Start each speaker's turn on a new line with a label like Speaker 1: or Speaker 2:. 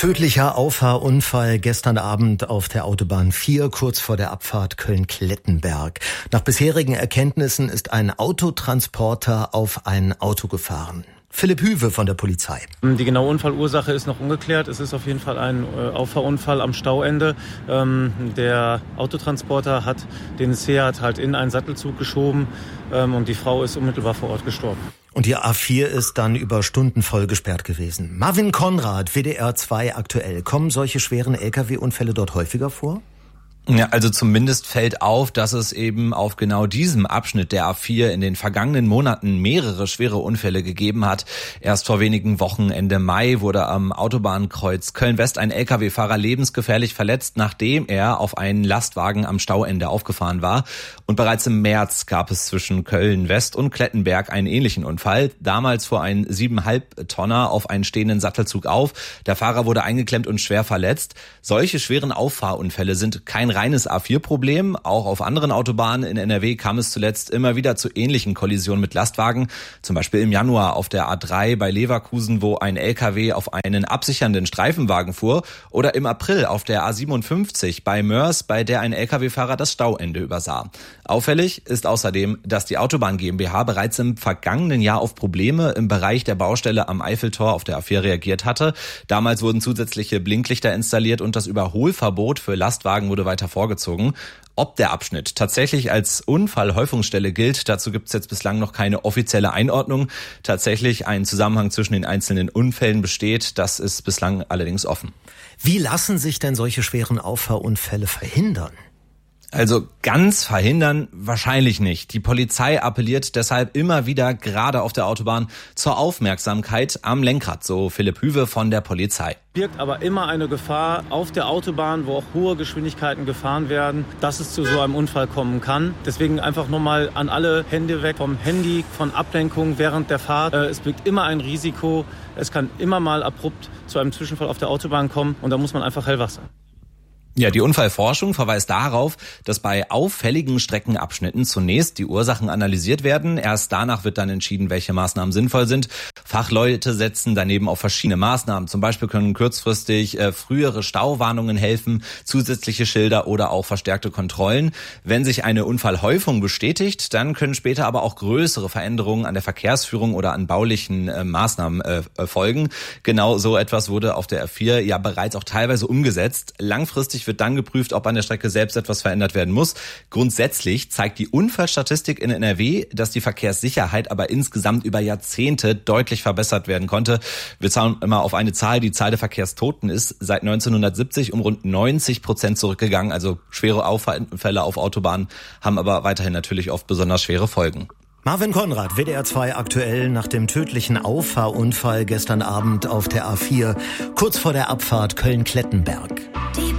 Speaker 1: Tödlicher Auffahrunfall gestern Abend auf der Autobahn 4, kurz vor der Abfahrt Köln-Klettenberg. Nach bisherigen Erkenntnissen ist ein Autotransporter auf ein Auto gefahren. Philipp Hüwe von der Polizei.
Speaker 2: Die genaue Unfallursache ist noch ungeklärt. Es ist auf jeden Fall ein Auffahrunfall am Stauende. Der Autotransporter hat den Seat halt in einen Sattelzug geschoben und die Frau ist unmittelbar vor Ort gestorben.
Speaker 1: Und die A4 ist dann über Stunden voll gesperrt gewesen. Marvin Konrad, WDR 2 aktuell. Kommen solche schweren Lkw-Unfälle dort häufiger vor?
Speaker 3: Ja, also zumindest fällt auf, dass es eben auf genau diesem Abschnitt der A4 in den vergangenen Monaten mehrere schwere Unfälle gegeben hat. Erst vor wenigen Wochen, Ende Mai, wurde am Autobahnkreuz Köln-West ein Lkw-Fahrer lebensgefährlich verletzt, nachdem er auf einen Lastwagen am Stauende aufgefahren war. Und bereits im März gab es zwischen Köln-West und Klettenberg einen ähnlichen Unfall. Damals fuhr ein 7,5 Tonner auf einen stehenden Sattelzug auf. Der Fahrer wurde eingeklemmt und schwer verletzt. Solche schweren Auffahrunfälle sind kein reines A4-Problem. Auch auf anderen Autobahnen in NRW kam es zuletzt immer wieder zu ähnlichen Kollisionen mit Lastwagen. Zum Beispiel im Januar auf der A3 bei Leverkusen, wo ein LKW auf einen absichernden Streifenwagen fuhr. Oder im April auf der A57 bei Mörs, bei der ein LKW-Fahrer das Stauende übersah. Auffällig ist außerdem, dass die Autobahn GmbH bereits im vergangenen Jahr auf Probleme im Bereich der Baustelle am Eiffeltor auf der A4 reagiert hatte. Damals wurden zusätzliche Blinklichter installiert und das Überholverbot für Lastwagen wurde weiter vorgezogen. Ob der Abschnitt tatsächlich als Unfallhäufungsstelle gilt, dazu gibt es jetzt bislang noch keine offizielle Einordnung. Tatsächlich ein Zusammenhang zwischen den einzelnen Unfällen besteht, das ist bislang allerdings offen.
Speaker 1: Wie lassen sich denn solche schweren Auffahrunfälle verhindern?
Speaker 3: Also ganz verhindern wahrscheinlich nicht. Die Polizei appelliert deshalb immer wieder, gerade auf der Autobahn, zur Aufmerksamkeit am Lenkrad, so Philipp Hüwe von der Polizei.
Speaker 2: Birgt aber immer eine Gefahr auf der Autobahn, wo auch hohe Geschwindigkeiten gefahren werden, dass es zu so einem Unfall kommen kann. Deswegen einfach nochmal an alle Hände weg vom Handy, von Ablenkung während der Fahrt. Es birgt immer ein Risiko. Es kann immer mal abrupt zu einem Zwischenfall auf der Autobahn kommen und da muss man einfach hellwach sein.
Speaker 3: Ja, die Unfallforschung verweist darauf, dass bei auffälligen Streckenabschnitten zunächst die Ursachen analysiert werden. Erst danach wird dann entschieden, welche Maßnahmen sinnvoll sind. Fachleute setzen daneben auf verschiedene Maßnahmen. Zum Beispiel können kurzfristig frühere Stauwarnungen helfen, zusätzliche Schilder oder auch verstärkte Kontrollen. Wenn sich eine Unfallhäufung bestätigt, dann können später aber auch größere Veränderungen an der Verkehrsführung oder an baulichen Maßnahmen folgen. Genau so etwas wurde auf der A4 ja bereits auch teilweise umgesetzt. Langfristig wird dann geprüft, ob an der Strecke selbst etwas verändert werden muss. Grundsätzlich zeigt die Unfallstatistik in NRW, dass die Verkehrssicherheit aber insgesamt über Jahrzehnte deutlich verbessert werden konnte. Wir zahlen immer auf eine Zahl. Die Zahl der Verkehrstoten ist seit 1970 um rund 90% zurückgegangen. Also schwere Unfälle auf Autobahnen haben aber weiterhin natürlich oft besonders schwere Folgen.
Speaker 1: Marvin Konrad, WDR 2 aktuell nach dem tödlichen Auffahrunfall gestern Abend auf der A4, kurz vor der Abfahrt Köln-Klettenberg.